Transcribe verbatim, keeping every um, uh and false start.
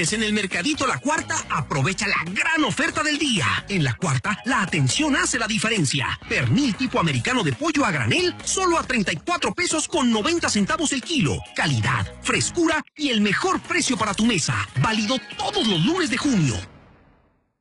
lunes en el Mercadito La Cuarta, aprovecha la gran oferta del día. En La Cuarta, la atención hace la diferencia. Pernil tipo americano de pollo a granel, solo a treinta y cuatro pesos con noventa centavos el kilo. Calidad, frescura y el mejor precio para tu mesa. Válido todos los lunes de junio.